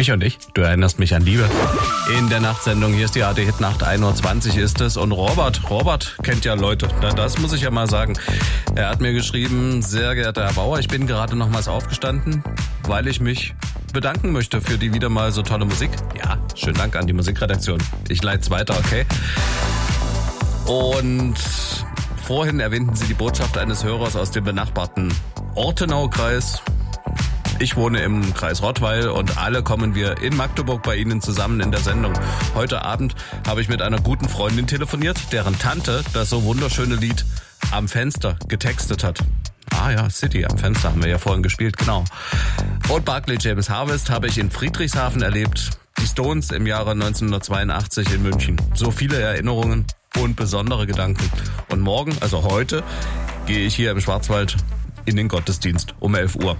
Ich und ich, du erinnerst mich an Liebe. In der Nachtsendung, hier ist die AD Hit Nacht, 1:20 Uhr ist es. Und Robert kennt ja Leute, das muss ich ja mal sagen. Er hat mir geschrieben, sehr geehrter Herr Bauer, ich bin gerade nochmals aufgestanden, weil ich mich bedanken möchte für die wieder mal so tolle Musik. Ja, schönen Dank an die Musikredaktion. Ich leite es weiter, okay? Und vorhin erwähnten Sie die Botschaft eines Hörers aus dem benachbarten Ortenau-Kreis. Ich wohne im Kreis Rottweil und alle kommen wir in Magdeburg bei Ihnen zusammen in der Sendung. Heute Abend habe ich mit einer guten Freundin telefoniert, deren Tante das so wunderschöne Lied Am Fenster getextet hat. Ah ja, City am Fenster haben wir ja vorhin gespielt, genau. Und Barclay James Harvest habe ich in Friedrichshafen erlebt. Die Stones im Jahre 1982 in München. So viele Erinnerungen und besondere Gedanken. Und morgen, also heute, gehe ich hier im Schwarzwald in den Gottesdienst um 11 Uhr.